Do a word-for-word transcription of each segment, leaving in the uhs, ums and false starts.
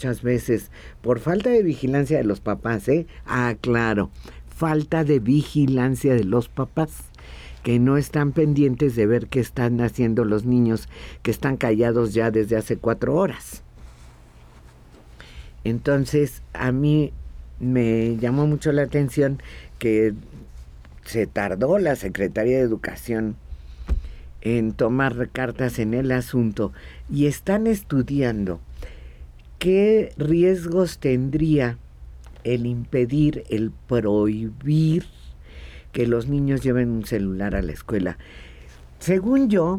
muchas veces por falta de vigilancia de los papás, ¿eh? Ah, claro, falta de vigilancia de los papás, que no están pendientes de ver qué están haciendo los niños que están callados ya desde hace cuatro horas. Entonces, a mí me llamó mucho la atención que se tardó la Secretaría de Educación en tomar cartas en el asunto y están estudiando qué riesgos tendría el impedir, el prohibir que los niños lleven un celular a la escuela. Según yo,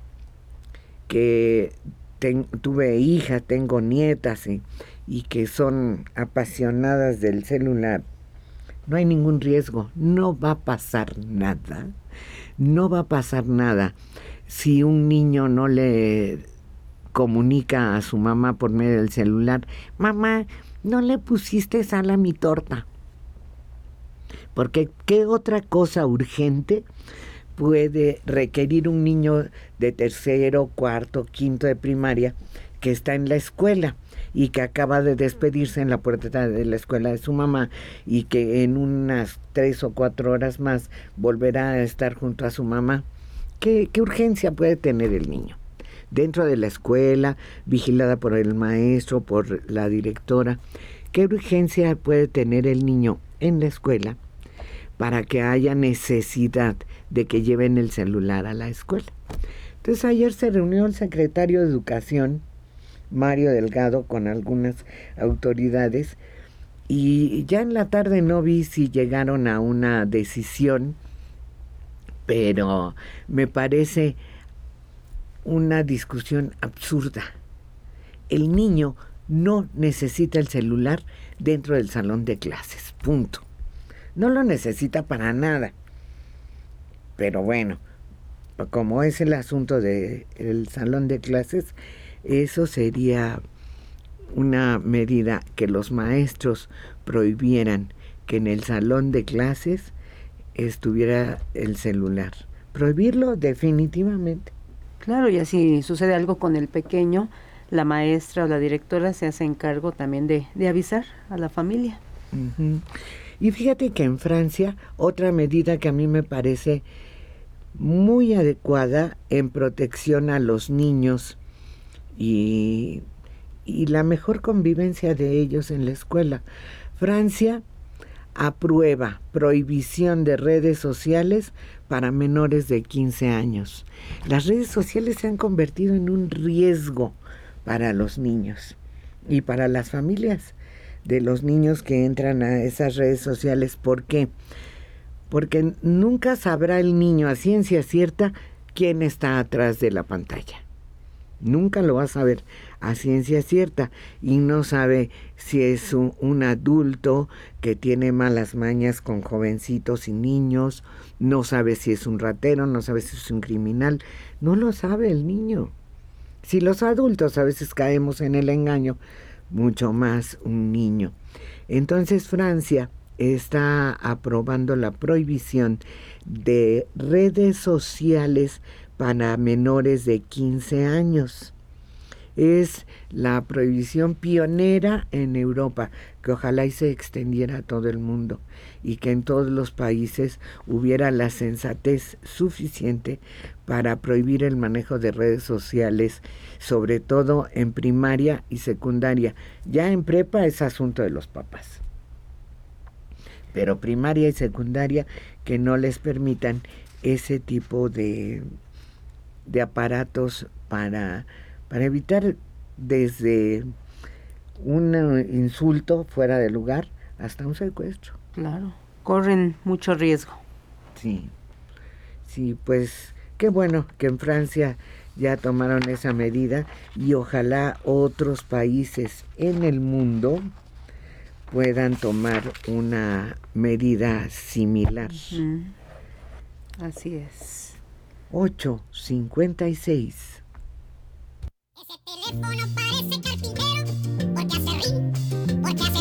que ten, tuve hija, tengo nietas y, y que son apasionadas del celular, no hay ningún riesgo, no va a pasar nada, no va a pasar nada si un niño no le comunica a su mamá por medio del celular: mamá, no le pusiste sal a mi torta. Porque ¿qué otra cosa urgente puede requerir un niño de tercero, cuarto, quinto de primaria que está en la escuela y que acaba de despedirse en la puerta de la escuela de su mamá y que en unas tres o cuatro horas más volverá a estar junto a su mamá? ¿Qué, qué urgencia puede tener el niño? Dentro de la escuela, vigilada por el maestro, por la directora, ¿qué urgencia puede tener el niño en la escuela para que haya necesidad de que lleven el celular a la escuela? Entonces ayer se reunió el secretario de Educación, Mario Delgado, con algunas autoridades, y ya en la tarde no vi si llegaron a una decisión, pero me parece una discusión absurda. El niño no necesita el celular dentro del salón de clases, punto. No lo necesita para nada. Pero bueno, como es el asunto del salón de clases, eso sería una medida que los maestros prohibieran que en el salón de clases estuviera el celular. Prohibirlo definitivamente. Claro, y así sucede algo con el pequeño, la maestra o la directora se hace encargo también de, de avisar a la familia. Uh-huh. Y fíjate que en Francia, otra medida que a mí me parece muy adecuada en protección a los niños y, y la mejor convivencia de ellos en la escuela. Francia aprueba prohibición de redes sociales para menores de quince años. Las redes sociales se han convertido en un riesgo para los niños y para las familias de los niños que entran a esas redes sociales. ¿Por qué? Porque nunca sabrá el niño a ciencia cierta quién está atrás de la pantalla. Nunca lo va a saber a ciencia cierta y no sabe si es un, un adulto que tiene malas mañas con jovencitos y niños, no sabe si es un ratero, no sabe si es un criminal, no lo sabe el niño. Si los adultos a veces caemos en el engaño, mucho más un niño. Entonces Francia está aprobando la prohibición de redes sociales para menores de quince años. Es la prohibición pionera en Europa, que ojalá y se extendiera a todo el mundo y que en todos los países hubiera la sensatez suficiente para prohibir el manejo de redes sociales, sobre todo en primaria y secundaria. Ya en prepa es asunto de los papás, pero primaria y secundaria que no les permitan ese tipo de, de aparatos para, para evitar desde un insulto fuera de lugar hasta un secuestro. Claro, corren mucho riesgo. Sí, sí, pues qué bueno que en Francia ya tomaron esa medida y ojalá otros países en el mundo puedan tomar una medida similar. Uh-huh. Así es. ocho cincuenta y seis. Ese teléfono parece carpintero, porque hace ring, porque hace